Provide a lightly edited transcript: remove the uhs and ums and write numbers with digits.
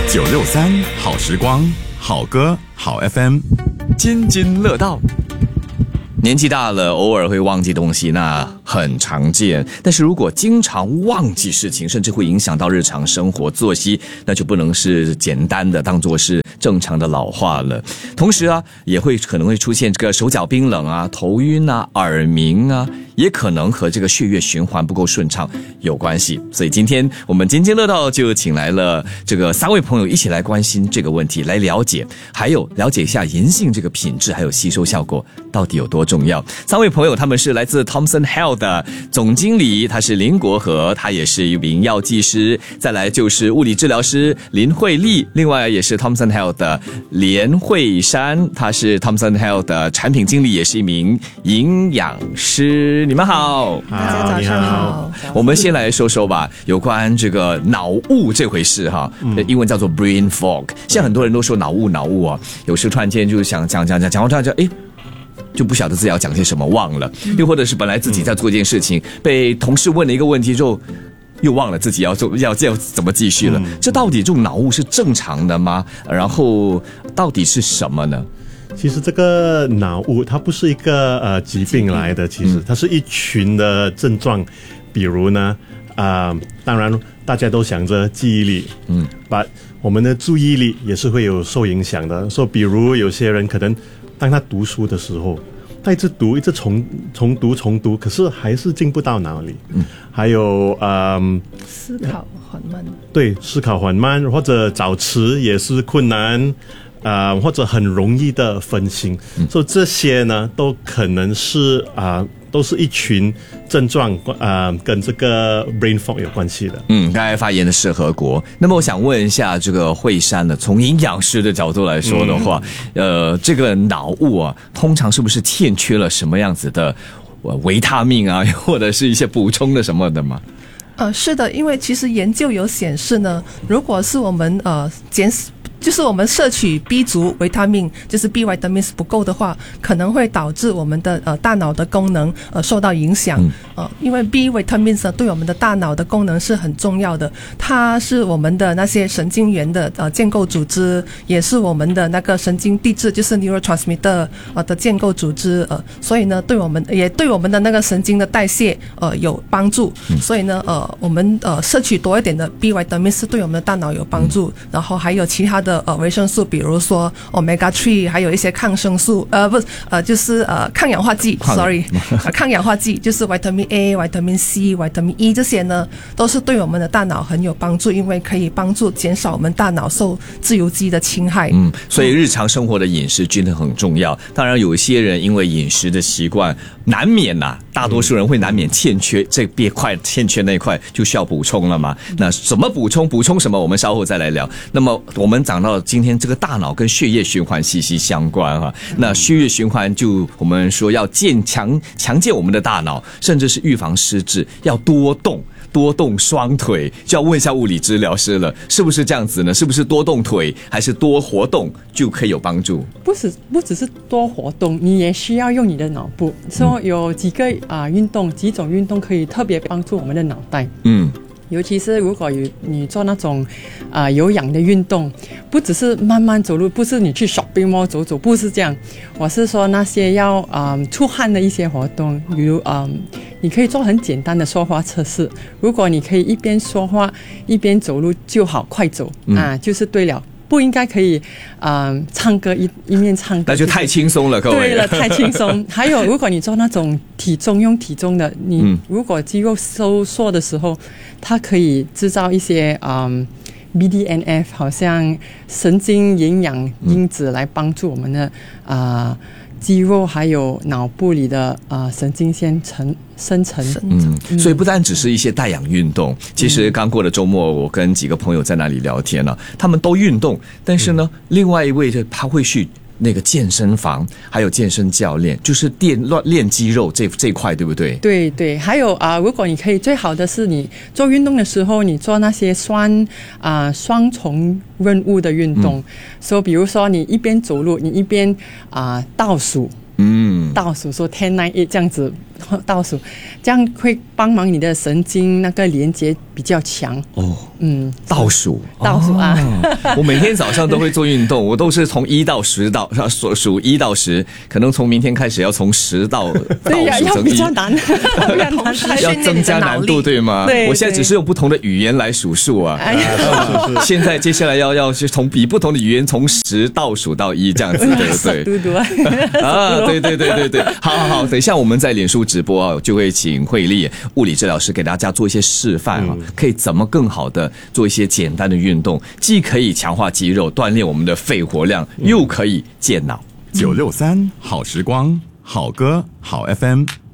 963好时光，好歌好 FM， 津津乐道。年纪大了，偶尔会忘记东西，那很常见。但是如果经常忘记事情，甚至会影响到日常生活作息，那就不能是简单的当作是正常的老化了。同时啊，也会可能会出现这个手脚冰冷啊、头晕啊、耳鸣啊，也可能和这个血液循环不够顺畅有关系。所以今天我们津津乐道就请来了这个3位朋友一起来关心这个问题，来了解，还有了解一下银杏这个品质还有吸收效果到底有多重要。3位朋友他们是来自 Thomson Health 的总经理，他是林国和，他也是一名药剂师，再来就是物理治疗师林慧丽，另外也是 Thomson Health 的连慧珊，他是 Thomson Health 的产品经理，也是一名营养师。你们好。 大家早上好。 我们先来说说吧，有关这个脑雾这回事哈，英文叫做 brain fog。现在很多人都说脑雾啊，有时突然间就想讲到这样就不晓得自己要讲些什么忘了，又或者是本来自己在做一件事情，被同事问了一个问题之后，又忘了自己要怎么继续了。这到底这种脑雾是正常的吗？然后到底是什么呢？ 其实这个脑雾它不是一个疾病来的，其实它是一群的症状。比如呢当然大家都想着记忆力，把我们的注意力也是会有受影响的。说比如有些人可能当他读书的时候，他一直读，一直重读，可是还是进不到脑里。还有思考缓慢， 对，思考缓慢，或者找词也是困难，或者很容易的分心。所以这些呢，都可能是都是一群症状跟这个 brain fog 有关系的。刚才发言的是何国。那么我想问一下这个慧珊呢，从营养师的角度来说的话，这个脑雾啊，通常是不是欠缺了什么样子的维他命啊，或者是一些补充的什么的吗？ 是的，因为其实研究有显示呢，如果是我们就是我们摄取 B 族维他命，就是 B vitamins 不够的话，可能会导致我们的大脑的功能受到影响。因为 B vitamins 对我们的大脑的功能是很重要的，它是我们的那些神经元的建构组织，也是我们的那个神经递质，就是 neurotransmitter 的建构组织。所以呢，对我们的那个神经的代谢有帮助。所以呢，我们摄取多一点的 B vitamins 对我们的大脑有帮助。然后还有其他的维生素，比如说 omega 3， 还有一些抗生素，就是抗氧化剂抗氧化剂就是 vitamin A、vitamin C、vitamin E 这些呢，都是对我们的大脑很有帮助，因为可以帮助减少我们大脑受自由基的侵害。 所以日常生活的饮食均衡很重要。当然有一些人因为饮食的习惯难免大多数人会难免欠缺这块，欠缺那块就需要补充了嘛。那怎么补充什么，我们稍后再来聊。那么我们讲到今天这个大脑跟血液循环息息相关那血液循环就我们说要强健我们的大脑，甚至是预防失智，要多动双腿。就要问一下物理治疗师了，是不是这样子呢？是不是多动腿还是多活动就可以有帮助？ 不只是多活动，你也需要用你的脑部。所以有几种运动可以特别帮助我们的脑袋。尤其是如果你做那种有氧的运动，不只是慢慢走路，不是你去 shopping mall 走，不是这样。我是说那些要出汗的一些活动，比如你可以做很简单的说话测试。如果你可以一边说话一边走路就好，快走就是对了。不应该可以唱歌一面唱歌， 那就太轻松了，各位。 对了，太轻松。还有如果你做那种用体重的，你如果肌肉收缩的时候，它可以制造一些BDNF 好像神经营养因子来帮助我们的肌肉还有脑部里的神经线生成。 所以不单只是一些带氧运动，其实刚过的周末我跟几个朋友在那里聊天了，他们都运动，但是呢另外一位他会去那个健身房，还有健身教练，就是练肌肉这一块，对不对？ 对对，还有如果你可以，最好的是你做运动的时候，你做那些双重任务的运动。所以比如说你一边走路，你一边倒数说10 9 8这样子倒数，这样会帮忙你的神经那个连接比较强。 倒数啊！ 我每天早上都会做运动，我都是从1到10数1到10，可能从明天开始要从10到倒数要成比较难， 要增加难度，对吗？ 对， 我现在只是用不同的语言来数数啊。现在接下来要是以不同的语言从10倒数到1这样子，对不对？对，好，等一下我们在脸书直播啊，就会请慧丽物理治疗师给大家做一些示范啊，可以怎么更好的做一些简单的运动，既可以强化肌肉，锻炼我们的肺活量，又可以健脑。 963好时光，好歌好 FM。